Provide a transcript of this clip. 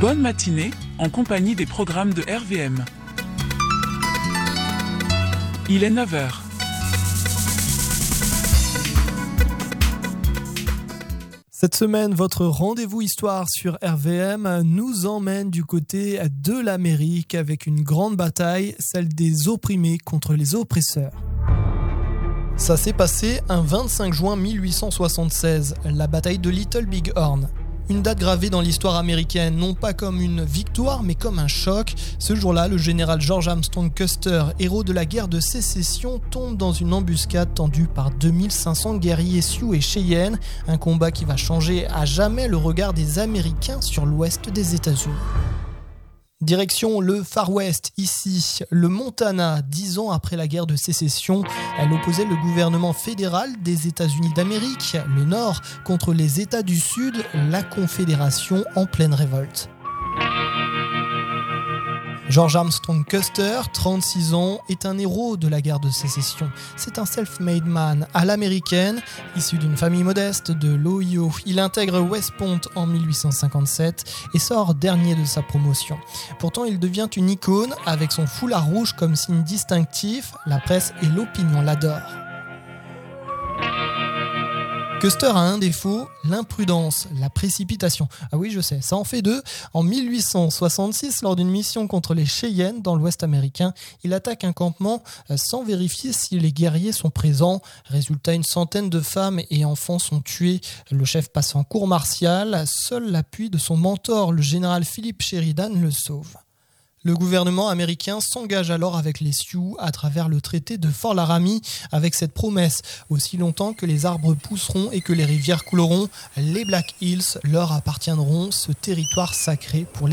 Bonne matinée, en compagnie des programmes de RVM. Il est 9h. Cette semaine, votre rendez-vous histoire sur RVM nous emmène du côté de l'Amérique avec une grande bataille, celle des opprimés contre les oppresseurs. Ça s'est passé un 25 juin 1876, la bataille de Little Big Horn. Une date gravée dans l'histoire américaine, non pas comme une victoire, mais comme un choc. Ce jour-là, le général George Armstrong Custer, héros de la guerre de sécession, tombe dans une embuscade tendue par 2500 guerriers Sioux et Cheyenne, un combat qui va changer à jamais le regard des Américains sur l'ouest des États-Unis. Direction le Far West, ici, le Montana, 10 ans après la guerre de sécession. Elle opposait le gouvernement fédéral des États-Unis d'Amérique, le Nord, contre les États du Sud, la Confédération en pleine révolte. George Armstrong Custer, 36 ans, est un héros de la guerre de sécession. C'est un self-made man à l'américaine, issu d'une famille modeste de l'Ohio. Il intègre West Point en 1857 et sort dernier de sa promotion. Pourtant, il devient une icône avec son foulard rouge comme signe distinctif. La presse et l'opinion l'adorent. Custer a un défaut, l'imprudence, la précipitation. Ah oui, je sais, ça en fait deux. En 1866, lors d'une mission contre les Cheyennes dans l'Ouest américain, il attaque un campement sans vérifier si les guerriers sont présents. Résultat, une centaine de femmes et enfants sont tués. Le chef passe en cour martiale. Seul l'appui de son mentor, le général Philip Sheridan, le sauve. Le gouvernement américain s'engage alors avec les Sioux à travers le traité de Fort Laramie avec cette promesse: aussi longtemps que les arbres pousseront et que les rivières couleront, les Black Hills leur appartiendront, ce territoire sacré pour les